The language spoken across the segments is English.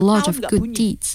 a lot of good deeds.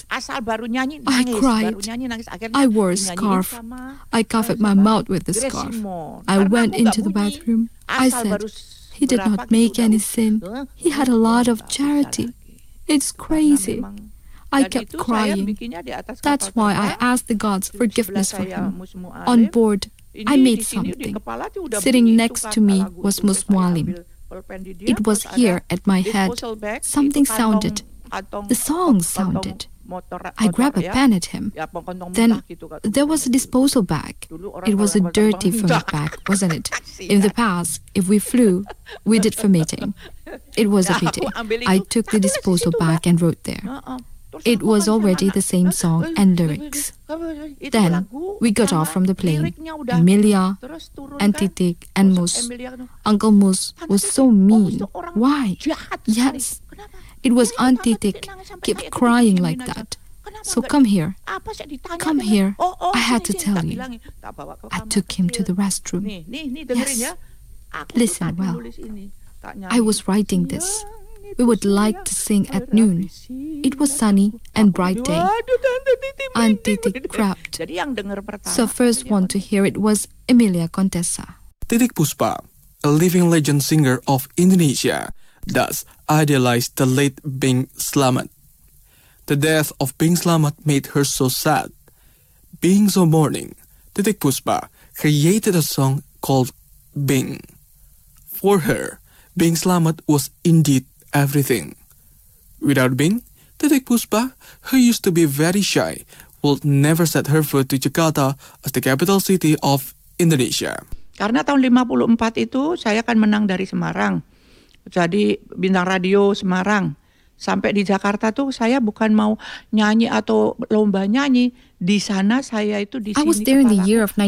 I cried. I wore a scarf. I covered my mouth with the scarf. I went into the bathroom. I said, he did not make any sin. He had a lot of charity. It's crazy. I kept crying. That's why I asked the gods forgiveness for him. On board, I made something. Sitting next to me was Mus Mualim. It was here at my head. Something sounded. The song sounded. I grabbed a pen at him. Then there was a disposal bag. It was a dirty vomit bag, wasn't it? In the past, if we flew, we did vomiting. It was a pity. I took the disposal bag and wrote there. It was already the same song and lyrics. Then we got off from the plane. Emilia and Titik and Mus. Uncle Mus was so mean. Why? Yes. It was Aunt Titik kept crying like that. So come here. Come here. I had to tell you. I took him to the restroom. Yes. Listen well. I was writing this. We would like to sing at noon. It was sunny and bright day. Aunt Titik clapped. So first one to hear it was Emilia Contessa. Titiek Puspa, a living legend singer of Indonesia, thus idealized the late Bing Slamet. The death of Bing Slamet made her so sad. Being so mourning, Titiek Puspa created a song called Bing. For her, Bing Slamet was indeed everything. Without Bing, Titiek Puspa, who used to be very shy, would never set her foot to Jakarta as the capital city of Indonesia. Karena tahun 54 itu saya kan menang dari Semarang. Jadi bintang radio Semarang. Sampai di Jakarta tuh saya bukan mau nyanyi atau lomba nyanyi. Di sana saya itu di sini. I was there in the year of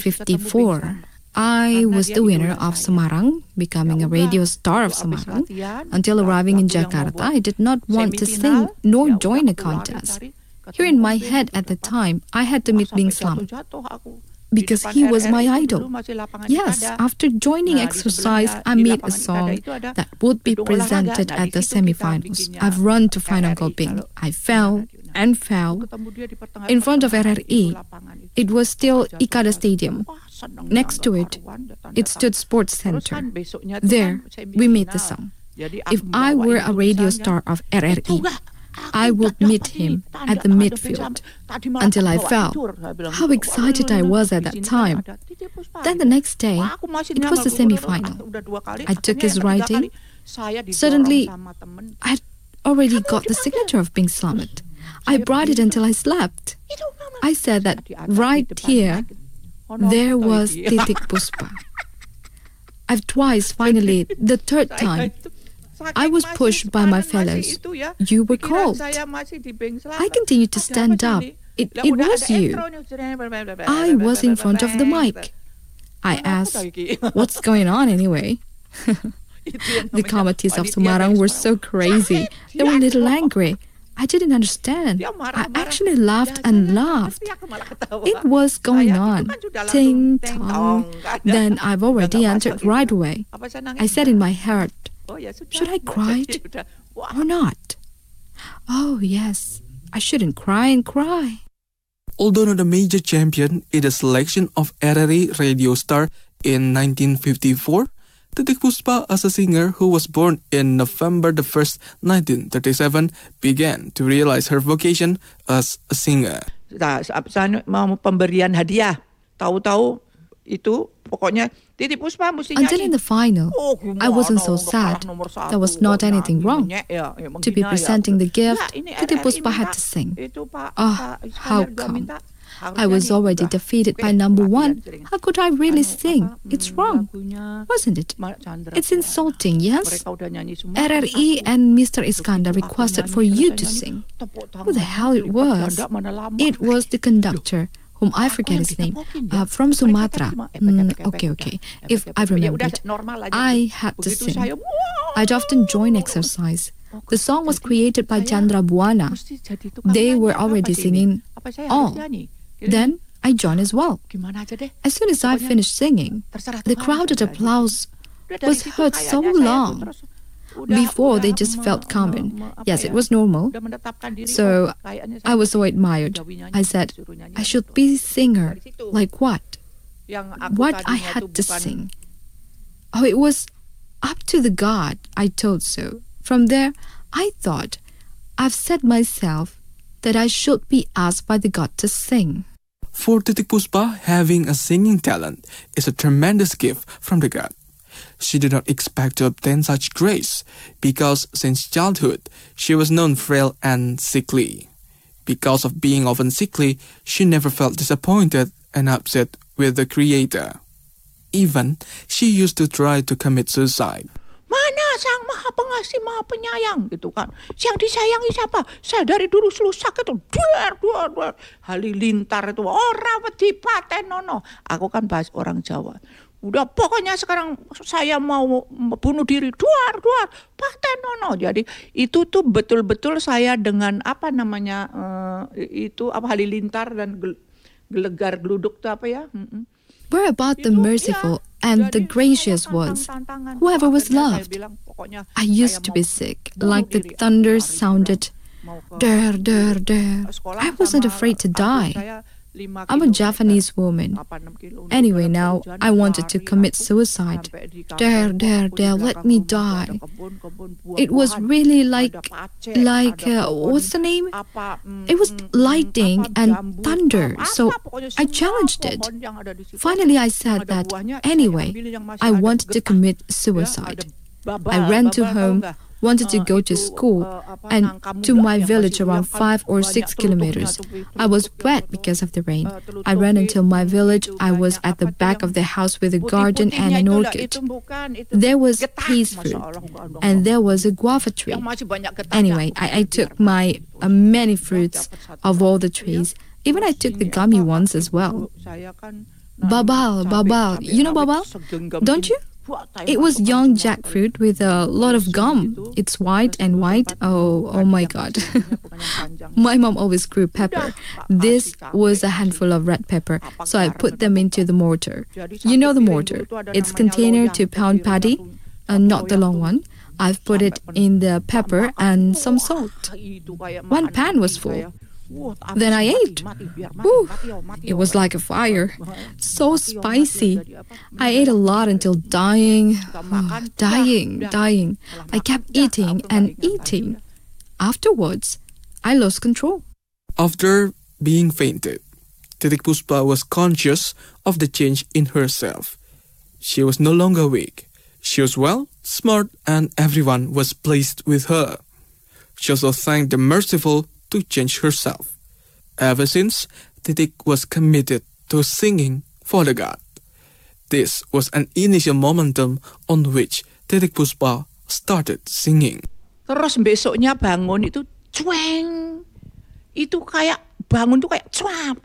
1954. I was the winner of Semarang, becoming a radio star of Semarang. Until arriving in Jakarta, I did not want to sing nor join a contest. Here in my head at the time, I had to meet Bing Slamet because he was my idol. Yes, after joining exercise, I made a song that would be presented at the semi-finals. I've run to find Uncle Bing. I fell and fell in front of RRI. It was still Ikada Stadium. Next to it, it stood Sports Center. There, we made the song. If I were a radio star of RRI, I would meet him at the midfield until I fell. How excited I was at that time. Then the next day, it was the semi-final. I took his writing. Suddenly, I had already got the signature of Bing Slamet. I brought it until I slept. I said that right here, there was Titiek Puspa. I've twice, finally, the third time, I was pushed by my fellows. You were called. I continued to stand up. It was you. I was in front of the mic. I asked, what's going on anyway? The committees of Semarang were so crazy. They were a little angry. I didn't understand. I actually laughed and laughed. It was going on. Ting, tong. Then I've already answered right away. I said in my heart, should I cry or not? Oh, yes. I shouldn't cry and cry. Although not a major champion in the selection of RRI Radio Star in 1954, Titiek Puspa, as a singer who was born in November the 1st, 1937, began to realize her vocation as a singer. Saya mau pemberian hadiah. Tahu-tahu itu pokoknya Titiek Puspa mesti nyanyi. Until in the final, I wasn't so sad. There was not anything wrong. To be presenting the gift, Titiek Puspa had to sing. Oh, how come? I was already defeated by number one. How could I really sing? It's wrong, wasn't it? It's insulting, yes? RRI and Mr. Iskandar requested for you to sing. Who the hell it was? It was the conductor, whom I forget his name, from Sumatra. Okay. If I remember it, I had to sing. I'd often join exercise. The song was created by Chandra Buana. They were already singing all. Then I joined as well. As soon as I finished singing, the crowded applause was heard so long. Before, they just felt common. Yes, it was normal. So I was so admired. I said, I should be a singer. Like what? What I had to sing. Oh, it was up to the God, I told so. From there, I thought, I've said myself that I should be asked by the God to sing. For Titik Puspa, having a singing talent is a tremendous gift from the God. She did not expect to obtain such grace because since childhood she was known frail and sickly. Because of being often sickly, she never felt disappointed and upset with the Creator. Even she used to try to commit suicide. Mana Sang Maha Pengasih Maha Penyayang gitu kan. Yang disayangi siapa? Saya dari dulu selalu sakit tuh. Duar. Halilintar itu ora wedi patenono. Aku kan bahas orang Jawa. Udah pokoknya sekarang saya mau bunuh diri. Duar patenono. Jadi itu tuh betul-betul saya dengan apa namanya itu apa halilintar dan gelegar geluduk tuh apa ya? Where about the merciful and the gracious was, whoever was loved. I used to be sick, like the thunder sounded, der. I wasn't afraid to die. I'm a Japanese woman. Anyway, now I wanted to commit suicide. Der, let me die. It was really like what's the name? It was lightning and thunder, so I challenged it. Finally, I said that anyway, I wanted to commit suicide. I ran to home, wanted to go to school, and to my village around 5 or 6 kilometers. I was wet because of the rain. I ran until my village. I was at the back of the house with a garden and an orchid. There was peas fruit, and there was a guava tree. Anyway, I took my many fruits of all the trees. Even I took the gummy ones as well. Babal. You know babal? Don't you? It was young jackfruit with a lot of gum. It's white. Oh my God. My mom always grew pepper. This was a handful of red pepper, so I put them into the mortar. You know the mortar. It's container to pound paddy, not the long one. I've put it in the pepper and some salt. One pan was full. Then I ate. Ooh, it was like a fire. So spicy. I ate a lot until dying. Dying. I kept eating and eating. Afterwards, I lost control. After being fainted, Titik Puspa was conscious of the change in herself. She was no longer weak. She was well, smart, and everyone was pleased with her. She also thanked the merciful to change herself. Ever since, Titik was committed to singing for the God. This was an initial momentum on which Titik Puspa started singing. Terus besoknya bangun itu cueng. Itu kayak bangun tuh kayak cuap.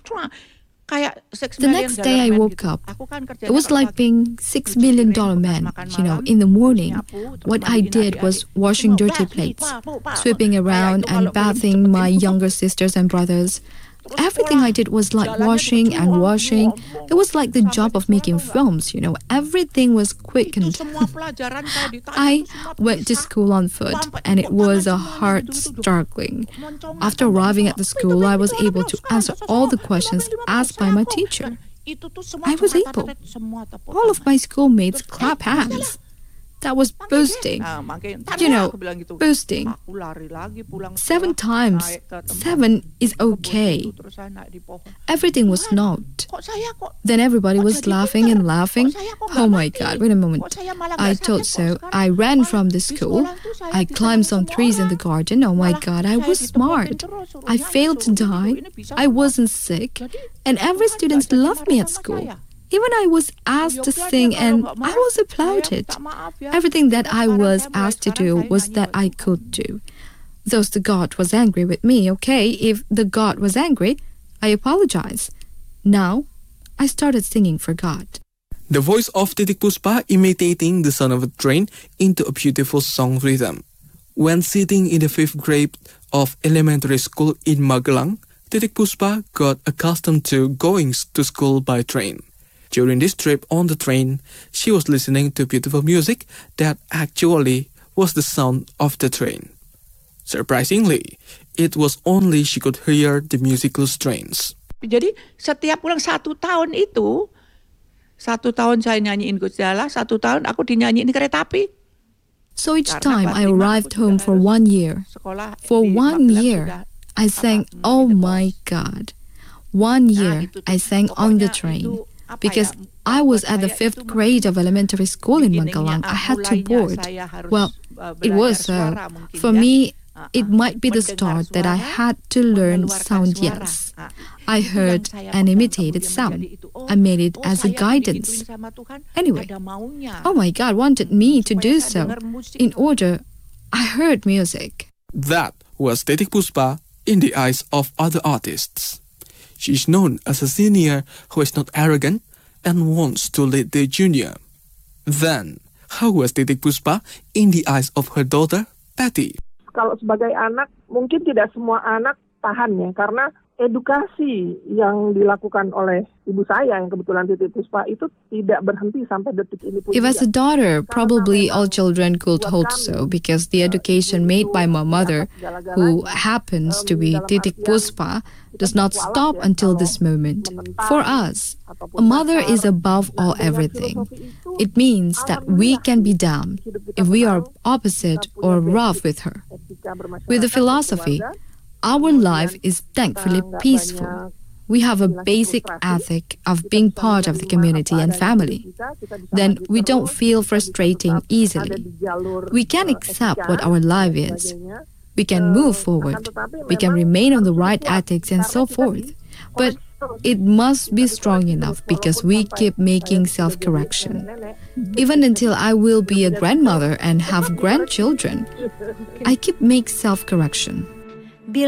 The next day I woke up. It was like being $6 million man. In the morning, what I did was washing dirty plates, sweeping around and bathing my younger sisters and brothers. Everything I did was like washing and washing. It was like the job of making films, Everything was quickened. I went to school on foot, and it was a hard struggling. After arriving at the school, I was able to answer all the questions asked by my teacher. I was able. All of my schoolmates clap hands. That was boosting. Boosting. 7 times. 7 is okay. Everything was not. Then everybody was laughing and laughing. Oh my God, wait a moment. I told so. I ran from the school. I climbed some trees in the garden. Oh my God, I was smart. I failed to die. I wasn't sick. And every student loved me at school. Even I was asked to sing and I was applauded. Everything that I was asked to do was that I could do. Though the God was angry with me, okay, if the God was angry, I apologize. Now, I started singing for God. The voice of Titik Puspa imitating the sound of a train into a beautiful song rhythm. When sitting in the 5th grade of elementary school in Magelang, Titik Puspa got accustomed to going to school by train. During this trip on the train, she was listening to beautiful music that actually was the sound of the train. Surprisingly, it was only she could hear the musical strains. Jadi setiap pulang 1 tahun itu, 1 tahun saya nyanyiin Gusjala, 1 tahun aku dinyanyiin kereta api. So each time I arrived home for 1 year, for 1 year, I sang Oh My God. 1 year I sang on the train because I was at the 5th grade of elementary school in Bangkalang. I had to board. Well, it was so. For me, it might be the start that I had to learn sound yes. I heard and imitated sound. I made it as a guidance. Anyway, Oh My God wanted me to do so. In order, I heard music. That was Titik Puspa in the eyes of other artists. She's known as a senior who is not arrogant and wants to lead the junior. Then, how was Titik Puspa in the eyes of her daughter, Patty? Kalau sebagai anak, mungkin tidak semua anak tahan ya, karena edukasi yang dilakukan oleh ibu saya yang kebetulan Titik Puspa itu tidak berhenti sampai detik ini pun. If as a daughter, probably all children could hope so, because the education made by my mother, who happens to be Titik Puspa, does not stop until this moment. For us, a mother is above all everything. It means that we can be down if we are opposite or rough with her. With the philosophy, our life is thankfully peaceful. We have a basic ethic of being part of the community and family. Then we don't feel frustrating easily. We can accept what our life is. We can move forward. We can remain on the right ethics and so forth. But it must be strong enough because we keep making self-correction. Even until I will be a grandmother and have grandchildren, I keep making self-correction.